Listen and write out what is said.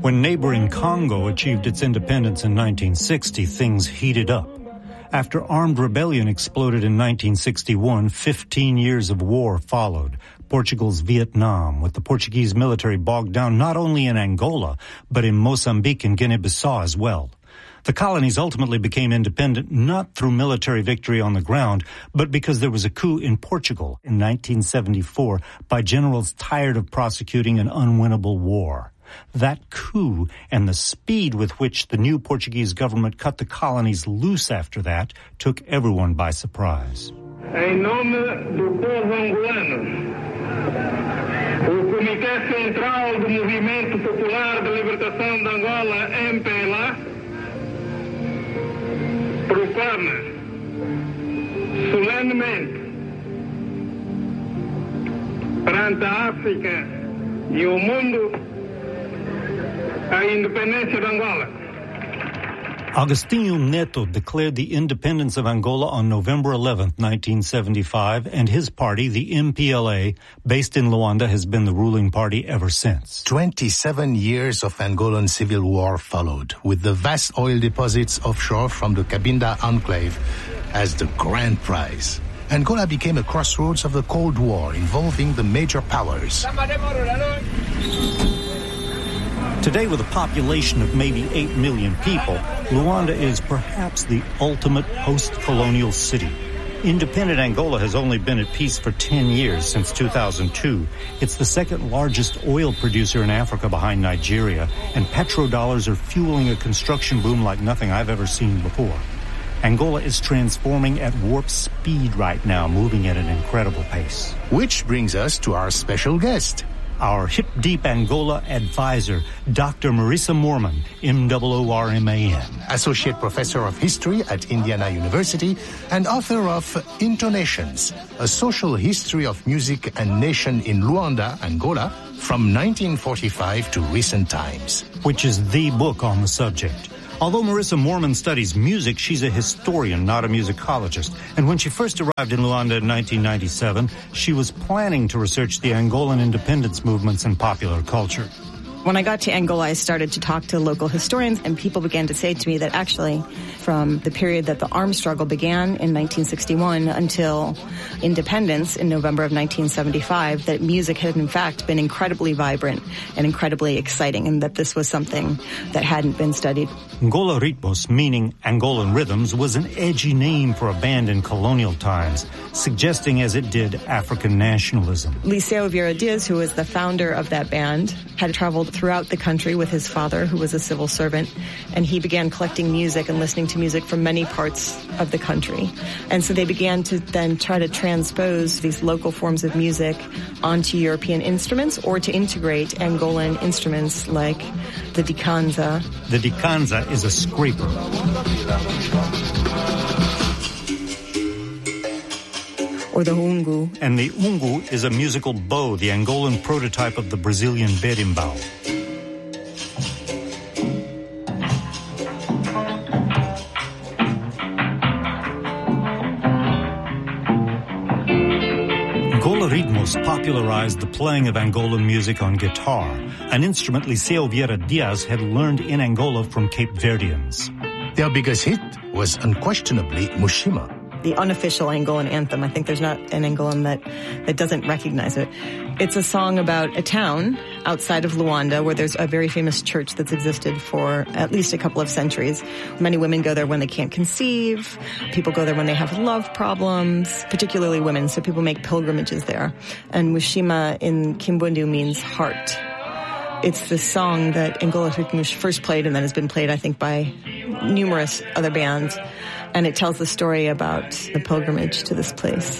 When neighboring Congo achieved its independence in 1960, things heated up. After armed rebellion exploded in 1961, 15 years of war followed. Portugal's Vietnam, with the Portuguese military bogged down not only in Angola, but in Mozambique and Guinea-Bissau as well. The colonies ultimately became independent not through military victory on the ground, but because there was a coup in Portugal in 1974 by generals tired of prosecuting an unwinnable war. That coup and the speed with which the new Portuguese government cut the colonies loose after that took everyone by surprise. Em nome do povo angolano, o Comitê Central do Movimento Popular de Libertação de Angola, MPLA, proclama solenemente perante a África e o mundo a independência de Angola. Agostinho Neto declared the independence of Angola on November 11, 1975, and his party, the MPLA, based in Luanda, has been the ruling party ever since. 27 years of Angolan civil war followed, with the vast oil deposits offshore from the Cabinda enclave as the grand prize. Angola became a crossroads of the Cold War, involving the major powers. Today, with a population of maybe 8 million people, Luanda is perhaps the ultimate post-colonial city. Independent Angola has only been at peace for 10 years, since 2002. It's the second largest oil producer in Africa behind Nigeria, and petrodollars are fueling a construction boom like nothing I've ever seen before. Angola is transforming at warp speed right now, moving at an incredible pace. Which brings us to our special guest. Our Hip Deep Angola advisor, Dr. Marissa Moorman, M-O-O-R-M-A-N. Associate Professor of History at Indiana University and author of Intonations, a social history of music and nation in Luanda, Angola, from 1945 to recent times. Which is the book on the subject. Although Marissa Moorman studies music, she's a historian, not a musicologist. And when she first arrived in Luanda in 1997, she was planning to research the Angolan independence movements and popular culture. When I got to Angola, I started to talk to local historians, and people began to say to me that actually, from the period that the armed struggle began in 1961 until independence in November of 1975, that music had in fact been incredibly vibrant and incredibly exciting, and that this was something that hadn't been studied. Angola Ritmos, meaning Angolan Rhythms, was an edgy name for a band in colonial times, suggesting as it did African nationalism. Liceo Vieira Dias, who was the founder of that band, had traveled throughout the country with his father, who was a civil servant, and he began collecting music and listening to music from many parts of the country. And so they began to then try to transpose these local forms of music onto European instruments or to integrate Angolan instruments like the dikanza. The dikanza is a scraper. Or the ungu. And the ungu is a musical bow, the Angolan prototype of the Brazilian berimbau. Angola Ritmos popularized the playing of Angolan music on guitar, an instrument Liceo Vieira Dias had learned in Angola from Cape Verdeans. Their biggest hit was unquestionably Mushima, the unofficial Angolan anthem. I think there's not an Angolan that doesn't recognize it. It's a song about a town outside of Luanda where there's a very famous church that's existed for at least a couple of centuries. Many women go there when they can't conceive. People go there when they have love problems, particularly women, so people make pilgrimages there. And Mushima in Kimbundu means heart. It's the song that Angola Ritmos first played and then has been played, I think, by numerous other bands. And it tells the story about the pilgrimage to this place.